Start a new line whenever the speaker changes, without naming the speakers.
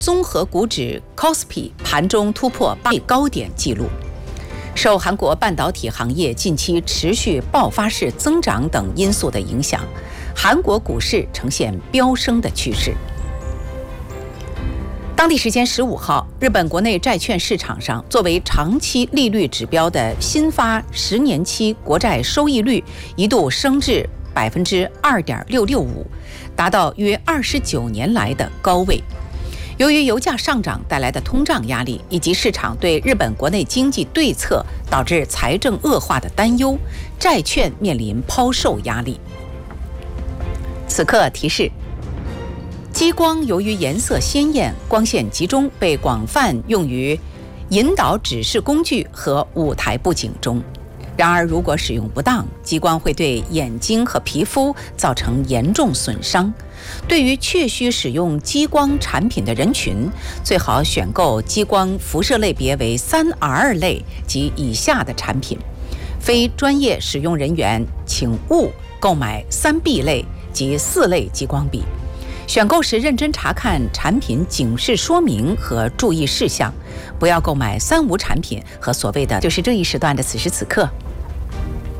综合股指 KOSPI 盘中突破8高点纪录。受韩国半导体行业近期持续爆发式增长等因素的影响，韩国股市呈现飙升的趋势。当地时间15号，日本国内债券市场上，作为长期利率指标的新发10年期国债收益率一度升至2.665%，达到约29年来的高位。由于油价上涨带来的通胀压力，以及市场对日本国内经济对策导致财政恶化的担忧，债券面临抛售压力。此刻提示：激光由于颜色鲜艳、光线集中，被广泛用于引导指示工具和舞台布景中。然而，如果使用不当，激光会对眼睛和皮肤造成严重损伤。对于确需使用激光产品的人群，最好选购激光辐射类别为3R 类及以下的产品。非专业使用人员请勿购买3B 类及4类激光笔。选购时认真查看产品警示说明和注意事项，不要购买3无产品和所谓的就是这一时段的此时此刻。